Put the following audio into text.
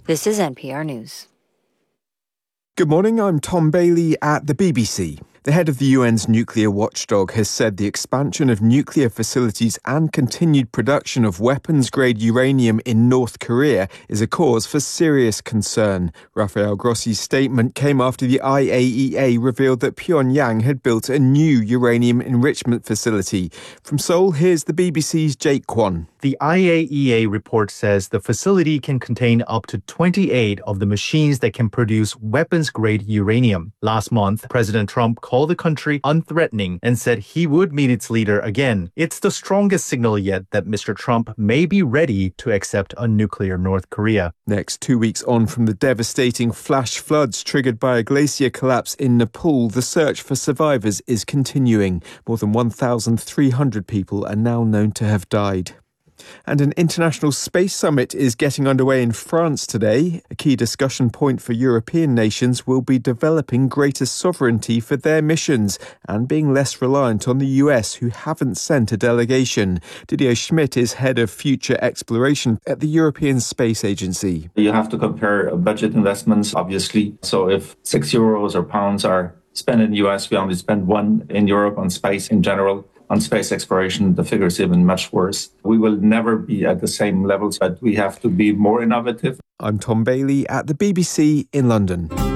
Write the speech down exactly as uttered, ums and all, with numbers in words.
This is N P R News. Good morning, I'm Tom Bailey at the B B C. The head of the U N's nuclear watchdog has said the expansion of nuclear facilities and continued production of weapons-grade uranium in North Korea is a cause for serious concern. Rafael Grossi's statement came after the I A E A revealed that Pyongyang had built a new uranium enrichment facility. From Seoul, here's the B B C's Jake Kwon. The I A E A report says the facility can contain up to twenty-eight of the machines that can produce weapons-grade uranium. Last month, President Trump called the country unthreatening and said he would meet its leader again. It's the strongest signal yet that Mister Trump may be ready to accept a nuclear North Korea. Next, two weeks on from the devastating flash floods triggered by a glacier collapse in Nepal, the search for survivors is continuing. More than one thousand three hundred people are now known to have died. And an international space summit is getting underway in France today. A key discussion point for European nations will be developing greater sovereignty for their missions and being less reliant on the U S, who haven't sent a delegation. Didier Schmidt is head of future exploration at the European Space Agency. You have to compare budget investments, obviously. So if six euros or pounds are spent in the U S, we only spend one in Europe on space in general. On space exploration, the figure is even much worse. We will never be at the same levels, but we have to be more innovative. I'm Tom Bailey at the B B C in London.